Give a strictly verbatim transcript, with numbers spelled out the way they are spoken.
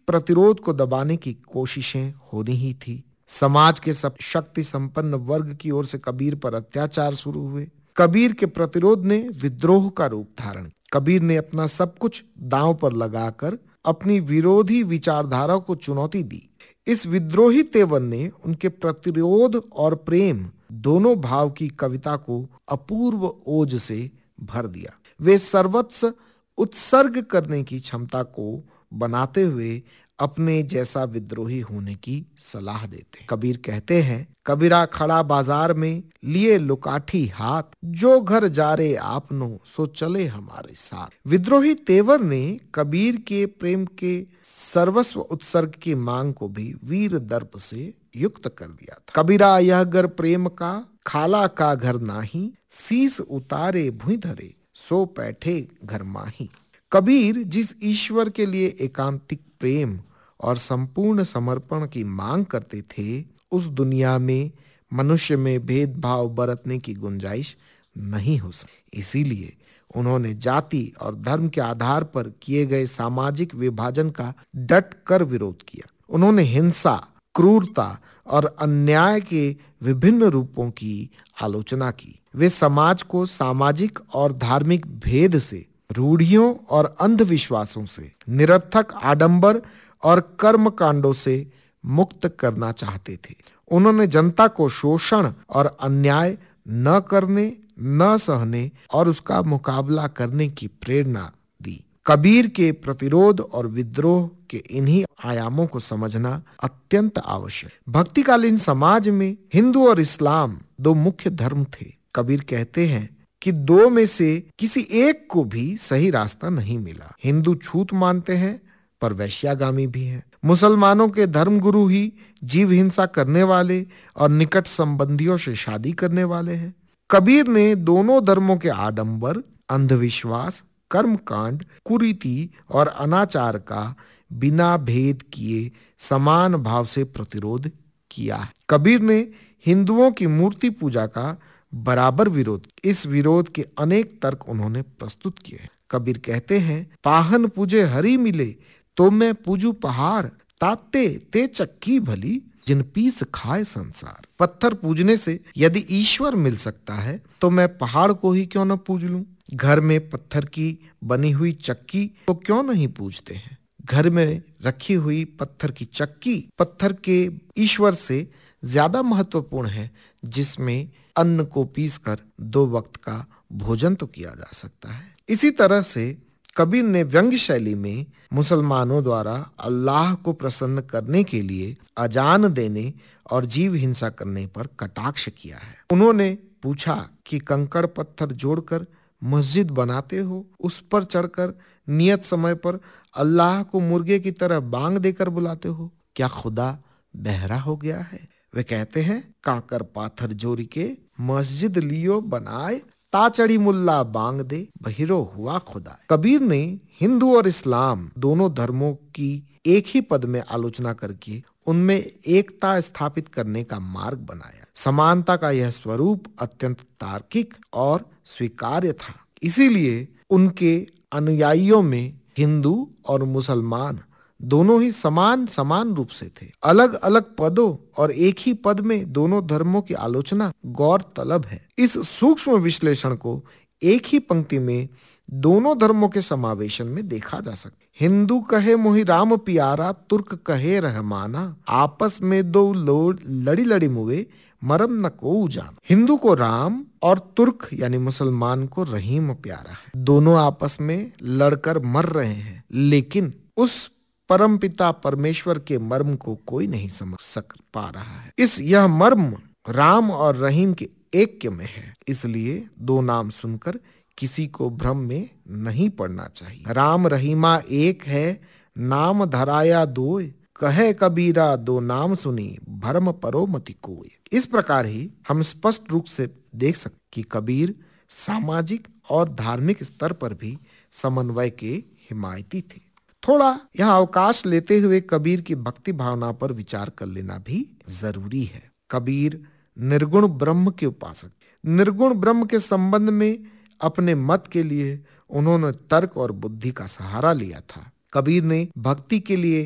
प्रतिरोध को दबाने की कोशिशें होनी ही थी। समाज के सब शक्ति संपन्न वर्ग की ओर से कबीर पर अत्याचार शुरू हुए। कबीर के प्रतिरोध ने विद्रोह का रूप धारण किया। कबीर ने अपना सब कुछ दांव पर लगाकर अपनी विरोधी विचारधारा को चुनौती दी। इस विद्रोही तेवर ने उनके प्रतिरोध और प्रेम दोनों भाव की कविता को अपूर्व ओज से भर दिया। वे सर्वस्व उत्सर्ग करने की क्षमता को बनाते हुए अपने जैसा विद्रोही होने की सलाह देते। कबीर कहते हैं, कबीरा खड़ा बाजार में लिए लुकाठी हाथ, जो घर जा रे आपनो सो चले हमारे साथ। विद्रोही तेवर ने कबीर के प्रेम के सर्वस्व उत्सर्ग की मांग को भी वीर दर्प से युक्त कर दिया था। कबीरा यह घर प्रेम का, खाला का घर नाही, शीस उतारे भुई धरे सो बैठे घर माही। कबीर जिस ईश्वर के लिए एकांतिक प्रेम और संपूर्ण समर्पण की मांग करते थे, उस दुनिया में मनुष्य में भेदभाव बरतने की गुंजाइश नहीं हो सकती। इसीलिए उन्होंने जाति और धर्म के आधार पर किए गए सामाजिक विभाजन का डट कर विरोध किया। उन्होंने हिंसा, क्रूरता और अन्याय के विभिन्न रूपों की आलोचना की। वे समाज को सामाजिक और धार्मिक भेद से, रूढ़ियों और अंधविश्वासों से, निरर्थक आडंबर और कर्म कांडों से मुक्त करना चाहते थे। उन्होंने जनता को शोषण और अन्याय न करने, न सहने और उसका मुकाबला करने की प्रेरणा दी। कबीर के प्रतिरोध और विद्रोह के इन्हीं आयामों को समझना अत्यंत आवश्यक। भक्तिकालीन समाज में हिंदू और इस्लाम दो मुख्य धर्म थे। कबीर कहते हैं कि दो में से किसी एक को भी सही रास्ता नहीं मिला। हिंदू छूत मानते हैं पर वैश्यागामी भी हैं। मुसलमानों के धर्मगुरु ही जीव हिंसा करने वाले और निकट संबंधियों से शादी करने वाले हैं। कबीर ने दोनों धर्मों के आडंबर, अंधविश्वास, कर्मकांड, कुरीति और अनाचार का बिना भेद किए समान भाव से प्रतिरोध किया है। कबीर ने हिंदुओं की मूर्ति पूजा का बराबर विरोध। इस विरोध के अनेक तर्क उन्होंने प्रस्तुत किए। कबीर कहते हैं, पाहन पूजे हरि मिले तो मैं पूजू पहाड़, ताते ते चक्की भली जिन पीस खाए संसार। पत्थर पूजने से यदि ईश्वर मिल सकता है तो मैं पहाड़ को ही क्यों न पूज लूं। घर में पत्थर की बनी हुई चक्की तो क्यों नहीं पूजते हैं। घर में रखी हुई पत्थर की चक्की पत्थर के ईश्वर से ज्यादा महत्वपूर्ण है, जिसमें अन्न को पीसकर दो वक्त का भोजन तो किया जा सकता है। इसी तरह से कबीर ने व्यंग्य शैली में मुसलमानों द्वारा अल्लाह को प्रसन्न करने के लिए अजान देने और जीव हिंसा करने पर कटाक्ष किया है। उन्होंने पूछा कि कंकड़ पत्थर जोड़कर मस्जिद बनाते हो, उस पर चढ़कर नियत समय पर अल्लाह को मुर्गे की तरह बांग देकर बुलाते हो, क्या खुदा बहरा हो गया है। वे कहते हैं, काकर पाथर जोड़ी के मस्जिद लियो बनाए, ताचड़ी मुल्ला बांग दे बहिरो हुआ खुदा। कबीर ने हिंदू और इस्लाम दोनों धर्मों की एक ही पद में आलोचना करके उनमें एकता स्थापित करने का मार्ग बनाया। समानता का यह स्वरूप अत्यंत तार्किक और स्वीकार्य था। इसीलिए उनके अनुयायियों में हिंदू और मुसलमान दोनों ही समान समान रूप से थे। अलग अलग पदों और एक ही पद में दोनों धर्मों की आलोचना गौरतलब है। इस सूक्ष्म विश्लेषण को एक ही पंक्ति में दोनों धर्मों के समावेशन में देखा जा सकता है। हिंदू कहे मोहि राम प्यारा, तुर्क कहे रहमाना, आपस में दो लोड लड़ी लड़ी मुए, मरम न को जान। हिंदू को राम और तुर्क यानी मुसलमान को रहीम प्यारा है। दोनों आपस में लड़कर मर रहे हैं, लेकिन उस परमपिता परमेश्वर के मर्म को कोई नहीं समझ सक पा रहा है। इस यह मर्म राम और रहीम के ऐक्य में है। इसलिए दो नाम सुनकर किसी को भ्रम में नहीं पड़ना चाहिए। राम रहीमा एक है, नाम धराया दो, कहे कबीरा दो नाम सुनी, भरम परो मति कोय। इस प्रकार ही हम स्पष्ट रूप से देख सकते कि कबीर सामाजिक और धार्मिक स्तर पर भी समन्वय के हिमायती थे। थोड़ा यहाँ अवकाश लेते हुए कबीर की भक्ति भावना पर विचार कर लेना भी जरूरी है। कबीर निर्गुण ब्रह्म के उपासक। निर्गुण ब्रह्म के संबंध में अपने मत के लिए उन्होंने तर्क और बुद्धि का सहारा लिया था। कबीर ने भक्ति के लिए